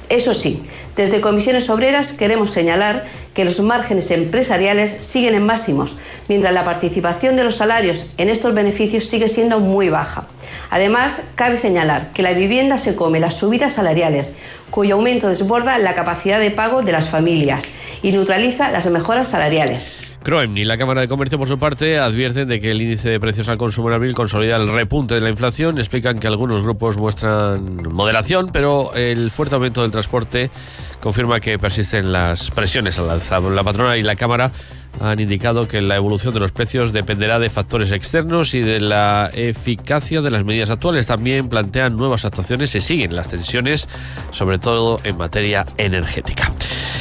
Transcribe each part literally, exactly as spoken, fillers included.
Eso sí, desde Comisiones Obreras queremos señalar que los márgenes empresariales siguen en máximos, mientras la participación de los salarios en estos beneficios sigue siendo muy baja. Además, cabe señalar que la vivienda se come las subidas salariales, cuyo aumento desborda la capacidad de pago de las familias y neutraliza las mejoras salariales. CROEM y la Cámara de Comercio, por su parte, advierten de que el índice de precios al consumo en abril consolida el repunte de la inflación. Explican que algunos grupos muestran moderación, pero el fuerte aumento del transporte confirma que persisten las presiones al alza. La patronal y la Cámara han indicado que la evolución de los precios dependerá de factores externos y de la eficacia de las medidas actuales. También plantean nuevas actuaciones y siguen las tensiones, sobre todo en materia energética.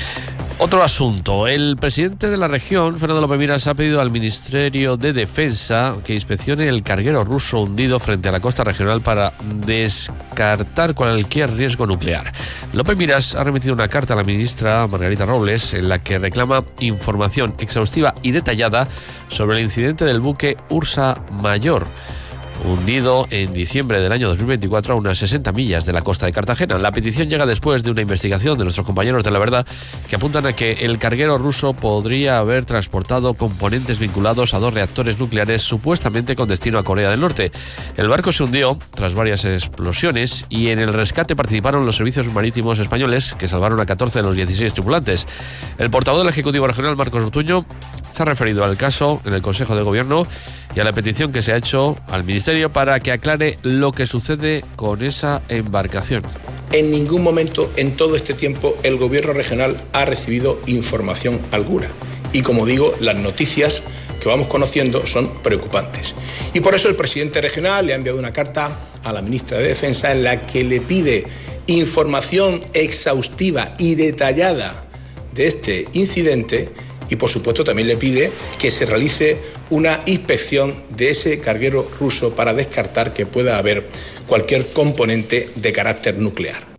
Otro asunto. El presidente de la región, Fernando López Miras, ha pedido al Ministerio de Defensa que inspeccione el carguero ruso hundido frente a la costa regional para descartar cualquier riesgo nuclear. López Miras ha remitido una carta a la ministra Margarita Robles en la que reclama información exhaustiva y detallada sobre el incidente del buque Ursa Mayor, hundido en diciembre del año dos mil veinticuatro a unas sesenta millas de la costa de Cartagena. La petición llega después de una investigación de nuestros compañeros de La Verdad que apuntan a que el carguero ruso podría haber transportado componentes vinculados a dos reactores nucleares supuestamente con destino a Corea del Norte. El barco se hundió tras varias explosiones y en el rescate participaron los servicios marítimos españoles, que salvaron a catorce de los dieciséis tripulantes. El portavoz del Ejecutivo Regional, Marcos Ortuño, se ha referido al caso en el Consejo de Gobierno y a la petición que se ha hecho al Ministerio para que aclare lo que sucede con esa embarcación. En ningún momento en todo este tiempo el Gobierno regional ha recibido información alguna. Y como digo, las noticias que vamos conociendo son preocupantes. Y por eso el presidente regional le ha enviado una carta a la ministra de Defensa en la que le pide información exhaustiva y detallada de este incidente. Y, por supuesto, también le pide que se realice una inspección de ese carguero ruso para descartar que pueda haber cualquier componente de carácter nuclear.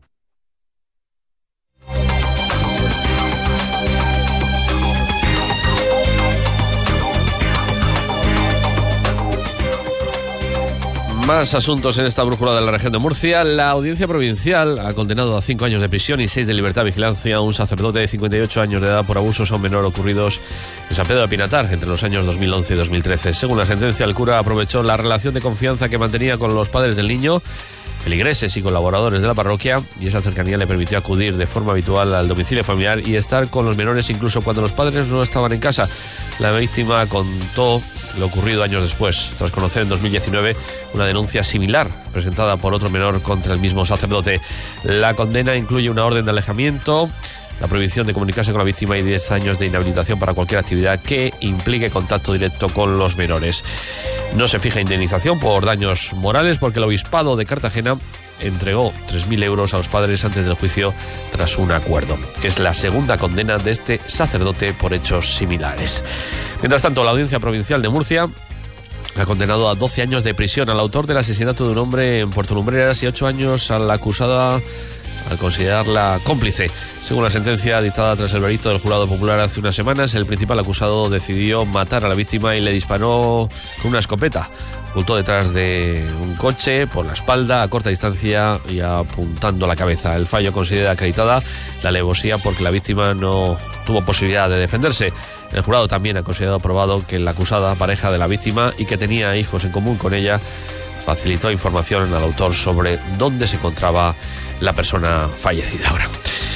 Más asuntos en esta brújula de la región de Murcia. La Audiencia Provincial ha condenado a cinco años de prisión y seis de libertad vigilancia a un sacerdote de cincuenta y ocho años de edad por abusos a un menor ocurridos en San Pedro de Pinatar entre los años dos mil once y dos mil trece. Según la sentencia, el cura aprovechó la relación de confianza que mantenía con los padres del niño, feligreses y colaboradores de la parroquia, y esa cercanía le permitió acudir de forma habitual al domicilio familiar y estar con los menores incluso cuando los padres no estaban en casa. La víctima contó lo ocurrido años después, tras conocer en dos mil diecinueve una denuncia similar presentada por otro menor contra el mismo sacerdote. La condena incluye una orden de alejamiento, la prohibición de comunicarse con la víctima y diez años de inhabilitación para cualquier actividad que implique contacto directo con los menores. No se fija indemnización por daños morales porque el Obispado de Cartagena entregó tres mil euros a los padres antes del juicio tras un acuerdo. Es la segunda condena de este sacerdote por hechos similares. Mientras tanto, la Audiencia Provincial de Murcia ha condenado a doce años de prisión al autor del asesinato de un hombre en Puerto Lumbreras y ocho años a la acusada al considerarla cómplice. Según la sentencia dictada tras el veredicto del jurado popular hace unas semanas, el principal acusado decidió matar a la víctima y le disparó con una escopeta. Ocultó detrás de un coche, por la espalda, a corta distancia y apuntando la cabeza. El fallo considera acreditada la alevosía porque la víctima no tuvo posibilidad de defenderse. El jurado también ha considerado probado que la acusada, pareja de la víctima y que tenía hijos en común con ella, facilitó información al autor sobre dónde se encontraba la persona fallecida ahora.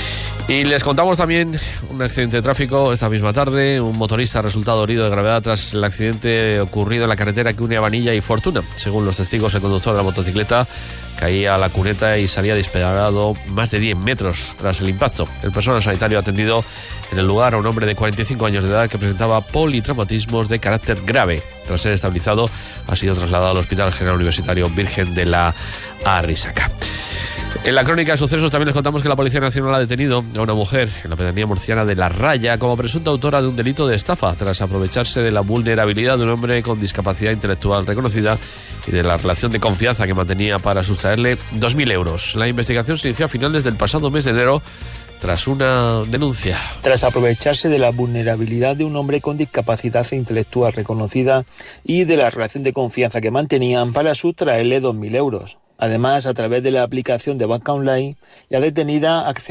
Y les contamos también un accidente de tráfico esta misma tarde. Un motorista ha resultado herido de gravedad tras el accidente ocurrido en la carretera que une a Vanilla y Fortuna. Según los testigos, el conductor de la motocicleta caía a la cuneta y salía disparado más de diez metros tras el impacto. El personal sanitario ha atendido en el lugar a un hombre de cuarenta y cinco años de edad que presentaba politraumatismos de carácter grave. Tras ser estabilizado, ha sido trasladado al Hospital General Universitario Virgen de la Arrixaca. En la crónica de sucesos también les contamos que la Policía Nacional ha detenido a una mujer en la pedanía murciana de La Raya como presunta autora de un delito de estafa tras aprovecharse de la vulnerabilidad de un hombre con discapacidad intelectual reconocida y de la relación de confianza que mantenía para sustraerle dos mil euros. La investigación se inició a finales del pasado mes de enero tras una denuncia. Tras aprovecharse de la vulnerabilidad de un hombre con discapacidad intelectual reconocida y de la relación de confianza que mantenían para sustraerle dos mil euros. Además, a través de la aplicación de banca online, la detenida accedió